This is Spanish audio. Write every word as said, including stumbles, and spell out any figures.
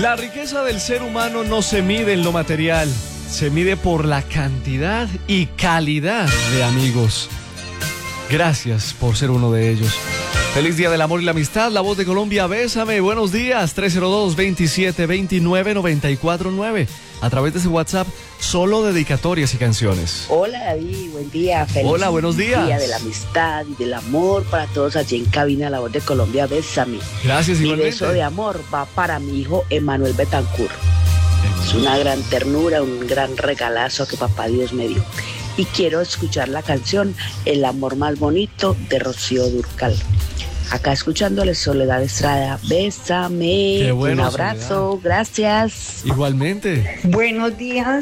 La riqueza del ser humano no se mide en lo material, se mide por la cantidad y calidad de amigos. Gracias por ser uno de ellos. Feliz Día del Amor y la Amistad, La Voz de Colombia, bésame. Buenos días, tres cero dos, veintisiete veintinueve, noventa y cuatro nueve. A través de ese WhatsApp, solo dedicatorias y canciones. Hola David, buen día. Feliz Hola, buenos días. Día de la Amistad y del Amor para todos allí en cabina La Voz de Colombia, bésame. Gracias, Mi igualmente. beso de amor va para mi hijo Emanuel Betancourt. Es una gran ternura, un gran regalazo que papá Dios me dio. Y quiero escuchar la canción El amor más bonito de Rocío Dúrcal. Acá escuchándole Soledad Estrada, bésame. Qué bueno, un abrazo, Soledad. gracias. Igualmente. Buenos días.